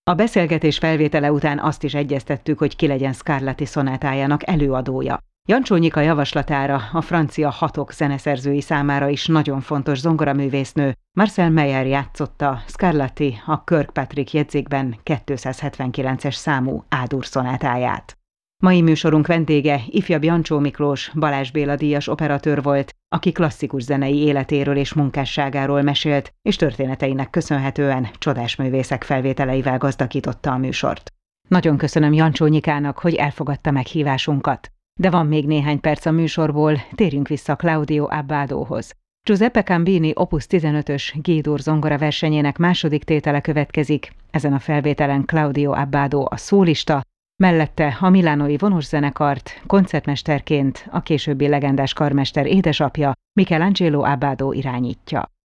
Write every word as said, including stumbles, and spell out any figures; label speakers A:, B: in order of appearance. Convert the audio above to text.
A: A beszélgetés felvétele után azt is egyeztettük, hogy ki legyen Scarlatti szonátájának előadója. Jancsó Nyika javaslatára a francia hatok zeneszerzői számára is nagyon fontos zongoraművésznő Marcel Meyer játszotta Scarlatti a Kirkpatrick jegyzékben kétszázhetvenkilences számú A-dur szonátáját. Mai műsorunk vendége ifjabb Jancsó Miklós, Balázs Béla díjas operatőr volt, aki klasszikus zenei életéről és munkásságáról mesélt, és történeteinek köszönhetően csodás művészek felvételeivel gazdagította a műsort. Nagyon köszönöm Jancsó Nyikának, hogy elfogadta meghívásunkat. De van még néhány perc a műsorból, térjünk vissza Claudio Abbadóhoz. Giuseppe Cambini Opus tizenötös G-dur zongora versenyének második tétele következik. Ezen a felvételen Claudio Abbado a szólista, mellette a milánói vonószenekart koncertmesterként a későbbi legendás karmester édesapja Michelangelo Abbado irányítja.